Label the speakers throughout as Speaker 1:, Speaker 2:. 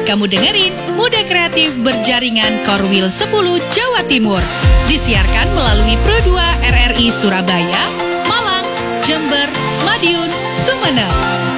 Speaker 1: Kamu dengerin Muda Kreatif Berjaringan Korwil 10 Jawa Timur. Disiarkan melalui Pro 2 RRI Surabaya, Malang, Jember, Madiun, Sumeneb.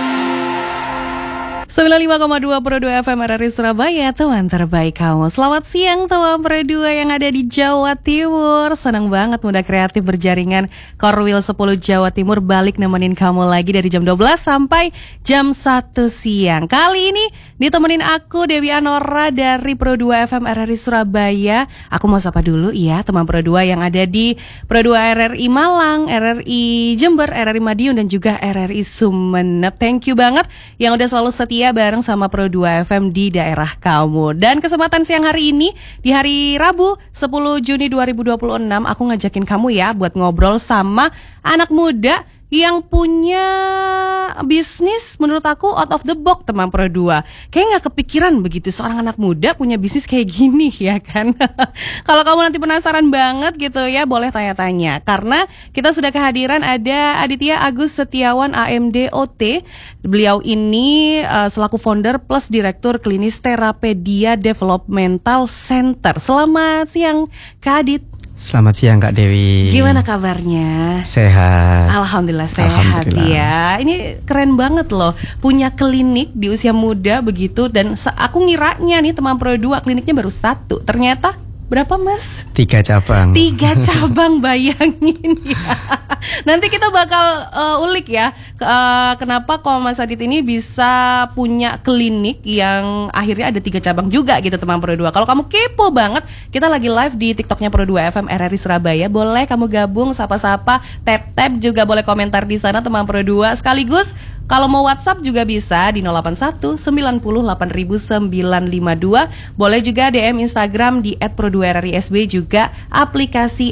Speaker 2: 95,2 Pro 2 FM RRI Surabaya, teman terbaik kamu. Selamat siang teman Pro 2 yang ada di Jawa Timur. Senang banget Muda Kreatif Berjaringan Korwil 10 Jawa Timur balik nemenin kamu lagi dari jam 12 sampai jam 1 siang. Kali ini ditemenin aku Dewi Anora dari Pro 2 FM RRI Surabaya. Aku mau sapa dulu ya teman Pro 2 yang ada di Pro 2 RRI Malang, RRI Jember, RRI Madiun dan juga RRI Sumeneb. Thank you banget yang udah selalu setia bareng sama Pro 2 FM di daerah kamu. Dan kesempatan siang hari ini di hari Rabu 10 Juni 2026 aku ngajakin kamu ya buat ngobrol sama anak muda yang punya bisnis menurut aku out of the box teman Pro 2. Kayak gak kepikiran begitu seorang anak muda punya bisnis kayak gini ya kan. Kalau kamu nanti penasaran banget gitu ya, boleh tanya-tanya. Karena kita sudah kehadiran ada Aditya Agus Setiawan AMD OT. Beliau ini selaku founder plus direktur klinis Terapedia Developmental Center. Selamat siang Kak Adit.
Speaker 3: Selamat siang Kak Dewi.
Speaker 2: Gimana kabarnya?
Speaker 3: Sehat.
Speaker 2: Alhamdulillah sehat ya. Ini keren banget loh, punya klinik di usia muda begitu. Dan aku ngiranya nih teman Pro 2 kliniknya baru 1. Ternyata berapa mas?
Speaker 3: 3 cabang.
Speaker 2: 3 cabang, bayangin ya. Nanti kita bakal ulik ya kenapa kalau Mas Adit ini bisa punya klinik yang akhirnya ada 3 cabang juga gitu teman Pro 2. Kalau kamu kepo banget, kita lagi live di TikToknya Pro 2 FM RRI Surabaya. Boleh kamu gabung, sapa-sapa, tap-tap juga boleh komentar di sana teman Pro 2. Sekaligus kalau mau WhatsApp juga bisa di 081 90 8952. Boleh juga DM Instagram di @pro2rrisb, juga aplikasi